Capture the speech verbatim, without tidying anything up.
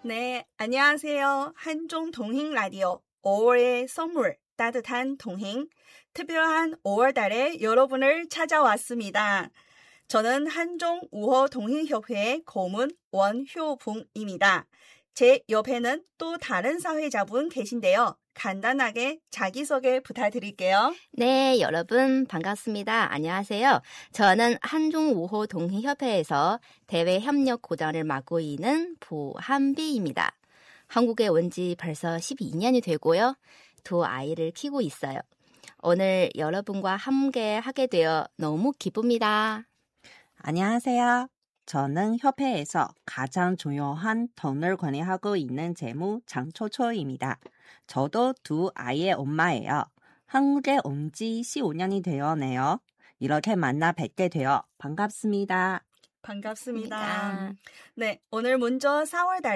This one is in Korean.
네, 안녕하세요. 한종 동행 라디오 오월의 선물 따뜻한 동행 특별한 오월달에 여러분을 찾아왔습니다. 저는 한종 우호 동행협회 고문 원효붕입니다. 제 옆에는 또 다른 사회자분 계신데요. 간단하게 자기소개 부탁드릴게요. 네, 여러분 반갑습니다. 안녕하세요. 저는 한종 우호 동행협회에서 대외협력고장을 맡고 있는 부한비입니다. 한국에 온 지 벌써 십이 년이 되고요. 두 아이를 키우고 있어요. 오늘 여러분과 함께 하게 되어 너무 기쁩니다. 안녕하세요. 저는 협회에서 가장 중요한 돈을 관리하고 있는 재무 장초초입니다. 저도 두 아이의 엄마예요. 한국에 온 지 십오 년이 되었네요. 이렇게 만나 뵙게 되어 반갑습니다. 반갑습니다. 반갑습니다. 네, 오늘 먼저 사월 달